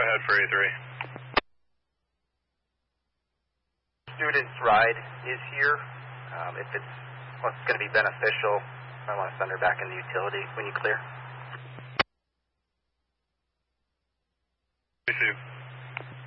ahead for A3. Student's ride is here. If it's what's going to be beneficial, I want to send her back in the utility when you clear. Receive.